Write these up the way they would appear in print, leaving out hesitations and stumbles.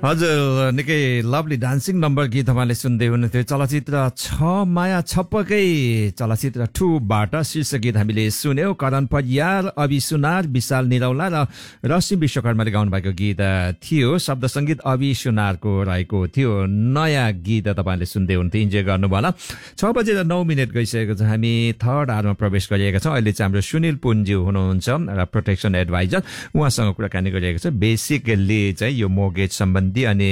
हजुर निकै lovely dancing number गीत तपाईँले सुन्दै हुनुहुन्थ्यो चलचित्र छ माया छप्पकै चलचित्र 2 बाट शीर्षक गीत हामीले सुन्यौं। करण परियार, अभि सुनार, विशाल निरौला र रश्मि विश्वकर्माले गाउनु भएको गीत थियो। शब्द सङ्गीत अभि सुनारको रहेको थियो। नयाँ गीत तपाईँले सुन्दै हुनुहुन्थ्यो, इन्जोय गर्नुभयो होला। 6:09 गइसकेको छ, हामी थर्ड आवरमा प्रवेश गरिरहेका छौँ। अहिले चाहिँ हाम्रो सुनिल पुन्ज्यू हुनुहुन्छ र प्रोटेक्सन एडभाइजर, उहाँसँग कुराकानी गरिरहेको छ। बेसिकली चाहिँ यो मोर्गेज सम्बन्धी अनि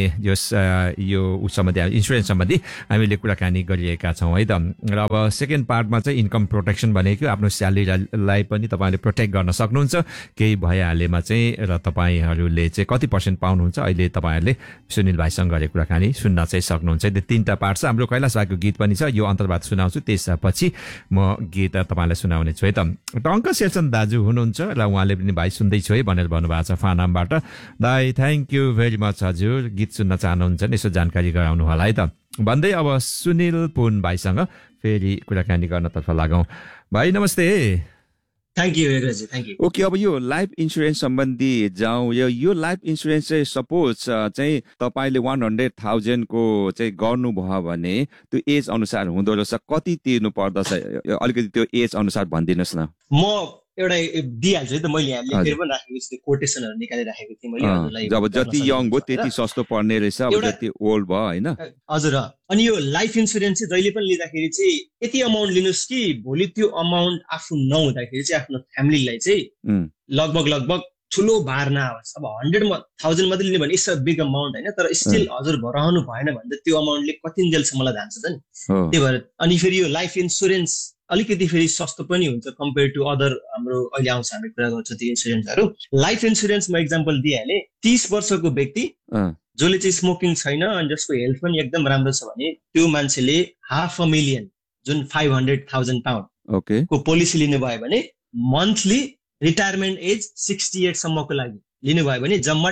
यो सम्बन्धी इन्सुरेन्स सम्बन्धी हामीले कुराकानी गरिरहेका छौँ है त। र अब सेकेन्ड पार्टमा चाहिँ इन्कम प्रोटेक्सन भनेको आफ्नो स्यालेरीलाई पनि तपाईँले प्रोटेक्ट गर्न सक्नुहुन्छ केही भइहालेमा चाहिँ, र तपाईँहरूले चाहिँ कति % पाउनुहुन्छ अहिले तपाईँहरूले सुनिल भाइसँग गरेको कुराकानी सुन्न चाहिँ सक्नुहुन्छ। त्यो 3टा पार्ट छ। हाम्रो कैलाश भाइको गीत पनि छ, यो अन्तर्वाद सुनाउँछु, त्यसपछि म गीत तपाईँलाई सुनाउने छु है त। टङ्क शेरचन दाजु हुनुहुन्छ र उहाँले पनि भाइ सुन्दैछु है भनेर भन्नुभएको छ फानामबाट। दाइ थ्याङ्क यू भेरी मच हजुर, गीत सुन्न चाहनुहुन्छ नि यसो जानकारी गराउनु होला है त भन्दै अब सुनिल पुन भाइसँग फेरि कुराकानी गर्नतर्फ लागौँ। भाइ नमस्ते। Thank you एग्रजी, thank you. Okay, अब यो लाइफ इन्सुरेन्स सम्बन्धी जाउँ। यो लाइफ इन्सुरेन्स चाहिँ सपोज चाहिँ तपाईँले 100,000 को चाहिँ गर्नुभयो भने त्यो एज अनुसार हुँदो रहेछ, कति तिर्नु पर्दछ अलिकति त्यो एज अनुसार भनिदिनुहोस् न। म एउटा दिइहाल्छु है त, मैले यहाँ लेखेर पनि राखेको छु, कोटेसनहरू निकालेर राखेको थिएँ मैले हजुरलाई। जब जति यङ भयो त्यति सस्तो पर्ने रहेछ, अब जति ओल्ड भयो हैन। हजुर, अनि यो लाइफ इन्सुरेन्स चाहिँ जहिले पनि लिँदाखेरि चाहिँ यति अमाउन्ट लिनुहोस् कि भोलि त्यो अमाउन्ट आफू नहुँदाखेरि चाहिँ आफ्नो फ्यामिलीलाई चाहिँ लगभग ठुलो भार नआओस्। अब 100,000 मात्रै लिने भने इट्स अ बिग अमाउन्ट होइन, तर स्टिल हजुर रहनु भएन भने त त्यो अमाउन्टले कतिन्जेलसम्मलाई जान्छ त नि। त्यही भएर अनि फेरि यो लाइफ इन्सुरेन्स अलिकति फेरि सस्तो पनि हुन्छ कम्पेयर टु अदर हाम्रो अहिले आउँछ हामी कुरा गर्छौँ त्यो इन्सुरेन्सहरू। लाइफ इन्सुरेन्स म एक्जाम्पल दिइहालेँ, 30 वर्षको व्यक्ति जसले चाहिँ स्मोकिङ छैन अनि जसको हेल्थ पनि एकदम राम्रो छ भने त्यो मान्छेले $500,000 जुन 500,000 पाउन्ड को पोलिसी लिनुभयो भने मन्थली रिटायरमेन्ट एज 68 सम्मको लागि लिनुभयो भने जम्मा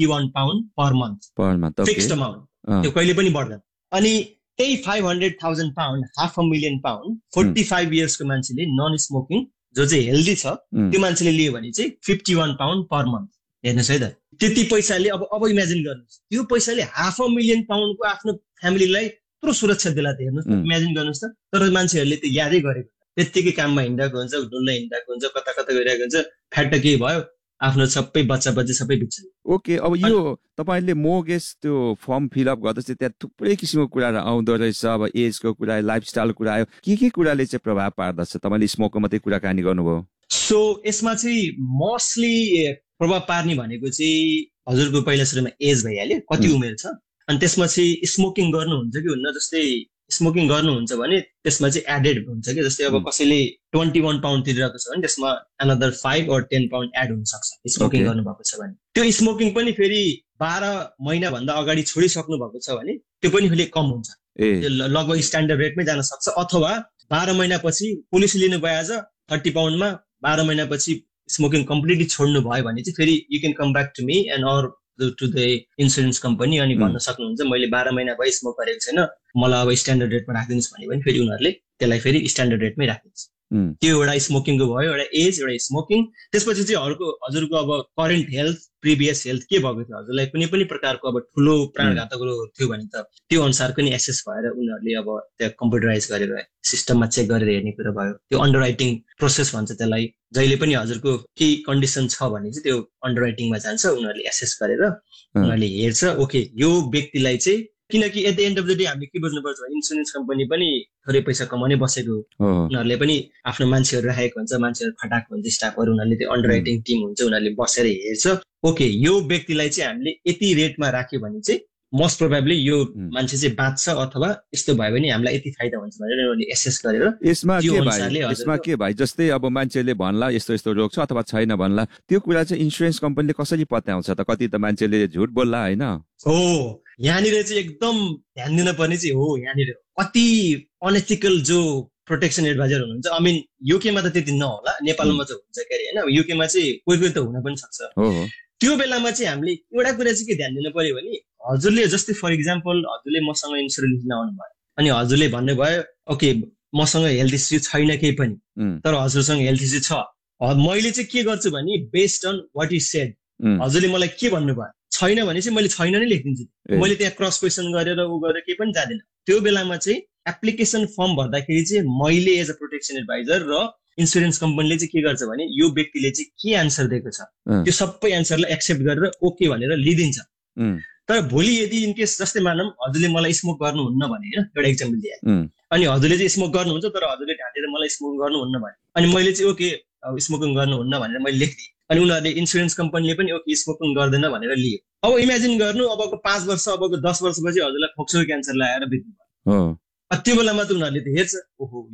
£21 पर मन्थ फिक्स्ड अमाउन्ट, त्यो कहिले पनि बढ्दैन। अनि त्यही 500,000 पाउन्ड, £500,000 45 इयर्सको मान्छेले नन स्मोकिङ जो चाहिँ हेल्दी छ त्यो मान्छेले लियो भने चाहिँ £51 पर मन्थ। हेर्नुहोस् है त, त्यति पैसाले अब इमेजिन गर्नुहोस्, त्यो पैसाले £500,000 को आफ्नो फ्यामिलीलाई यत्रो सुरक्षा दिला त हेर्नुहोस् न, इमेजिन गर्नुहोस् त। तर मान्छेहरूले त यादै गरेको, त्यत्तिकै काममा हिँडेको हुन्छ, डुल्न हिँडेको हुन्छ, कता कता गइरहेको हुन्छ, फ्याट केही भयो आफ्नो सबै बच्चा सबै बिच। ओके, अब यो तपाईँले मोर्गेज त्यो फर्म फिलअप गर्दा चाहिँ त्यहाँ थुप्रै किसिमको कुराहरू आउँदो रहेछ। अब एजको कुरा, लाइफस्टाइल कुरा आयो, के कुराले चाहिँ प्रभाव पार्दछ? तपाईँले स्मोकको मात्रै कुराकानी गर्नुभयो। सो यसमा चाहिँ मोस्टली प्रभाव पार्ने भनेको चाहिँ हजुरको पहिला सुरुमा एज भइहाल्यो, कति उमेर छ, अनि त्यसमा चाहिँ स्मोकिङ गर्नुहुन्छ कि हुन्न। जस्तै स्मोकिङ गर्नुहुन्छ भने त्यसमा चाहिँ एडेड हुन्छ कि, जस्तै अब कसैले £21 तिरिरहेको छ भने त्यसमा अनदर 5 or 10 पाउन्ड एड हुन सक्छ स्मोकिङ गर्नुभएको छ भने। त्यो स्मोकिङ पनि फेरि 12 महिना भन्दा अगाडि छोडिसक्नु भएको छ भने त्यो पनि फेरि कम हुन्छ, लगभग स्ट्यान्डर्ड रेटमै जान सक्छ। अथवा 12 महिनापछि पोलिसी लिनुभयो आज 30 पाउन्डमा, 12 महिनापछि स्मोकिङ कम्प्लिटली छोड्नु भयो भने चाहिँ फेरि you can come back to me and or to the insurance company अनि भन्न सक्नुहुन्छ मैले 12 महिना भयो स्मोक गरेको छैन, मलाई अब स्ट्यान्डर्ड रेटमा राखिदिनुहोस् भन्यो भने फेरि उनीहरूले त्यसलाई फेरि स्ट्यान्डर्ड रेटमै राखिदिन्छ। त्यो एउटा स्मोकिङको भयो, एउटा एज, एउटा स्मोकिङ। त्यसपछि चाहिँ हजुरको अब करेन्ट हेल्थ, प्रिभियस हेल्थ के भएको थियो, हजुरलाई कुनै पनि प्रकारको अब ठुलो प्राणघातक रोग थियो भने त त्यो अनुसारको नि एसेस भएर उनीहरूले अब त्यहाँ कम्प्युटराइज गरेर सिस्टममा चेक गरेर हेर्ने कुरा भयो। त्यो अन्डरराइटिङ प्रोसेस भन्छ त्यसलाई। जहिले पनि हजुरको केही कन्डिसन छ भने चाहिँ त्यो अन्डरराइटिङमा जान्छ, उनीहरूले एसेस गरेर उनीहरूले हेर्छ ओके यो व्यक्तिलाई चाहिँ, किनकि at the and of the day हामीले के बुझ्नुपर्छ भने इन्सुरेन्स कम्पनी पनि थोरै पैसा कमाउने बसेको, उनीहरूले पनि आफ्नो मान्छेहरू राखेको हुन्छ, मान्छेहरू खटाएको हुन्छ, स्टाफहरू, उनीहरूले त्यो अन्डरराइटिङ टिम हुन्छ, उनीहरूले बसेर हेर्छ ओके यो व्यक्तिलाई चाहिँ हामीले यति रेटमा राख्यो भने चाहिँ मोस्ट प्रोबेबली यो मान्छे चाहिँ बाँच्छ अथवा यस्तो भयो भने हामीलाई यति फाइदा हुन्छ भनेर उनीहरूले एसेस गरेर। यसमा के भाइ, जस्तै अब मान्छेले भन्ला यस्तो यस्तो रोग छ अथवा छैन भन्ला, त्यो कुरा चाहिँ इन्सुरेन्स कम्पनीले कसरी पत्याउँछ त? कति त मान्छेले झुट बोल्ला होइन। हो, यहाँनिर चाहिँ एकदम ध्यान दिन पर्ने चाहिँ हो, यहाँनिर कति अनएथिकल जो प्रोटेक्सन एडभाइजर हुनुहुन्छ, आई मिन युकेमा त त्यति नहोला, नेपालमा चाहिँ हुन्छ के अरे होइन, युकेमा चाहिँ कोही त हुन पनि सक्छ। त्यो बेलामा चाहिँ हामीले एउटा कुरा चाहिँ के ध्यान दिनु पर्यो भने हजुरले जस्तै फर इक्जाम्पल हजुरले मसँग इन्सुरेन्स लिन आउनु भयो अनि हजुरले भन्नुभयो ओके मसँग हेल्थ इस्यु छैन केही पनि, तर हजुरसँग हेल्थ इस्यु छ, मैले चाहिँ के गर्छु भने based on what you said हजुरले मलाई के भन्नुभयो छैन भने चाहिँ मैले छैन नै लेखिदिन्छु मैले त्यहाँ क्रस क्वेसन गरेर उ गरेर केही पनि जाँदैन त्यो बेलामा चाहिँ एप्लिकेसन फर्म भर्दाखेरि चाहिँ मैले एज अ प्रोटेक्सन एडभाइजर र इन्सुरेन्स कम्पनीले चाहिँ के गर्छ भने यो व्यक्तिले चाहिँ के एन्सर दिएको छ त्यो सबै एन्सरलाई एक्सेप्ट गरेर ओके भनेर लिइदिन्छ तर भोलि यदि इनकेस जस्तै मानौँ हजुरले मलाई स्मोक गर्नुहुन्न भने होइन एउटा इक्जाम्पल दिए अनि हजुरले चाहिँ स्मोक गर्नुहुन्छ तर हजुरले ढाँटेर मलाई स्मोक गर्नुहुन्न भने अनि मैले चाहिँ ओके स्मोकिङ गर्नुहुन्न भनेर मैले लेखिदिएँ अनि उनीहरूले इन्सुरेन्स कम्पनीले पनि ओके स्मोकिङ गर्दैन भनेर लियो अब इमेजिन गर्नु अबको 5 वर्ष अबको 10 वर्षपछि हजुरलाई फोक्सो क्यान्सर लगाएर बित्नु भयो त्यो बेलामा त उनीहरूले त हेर्छ ओहो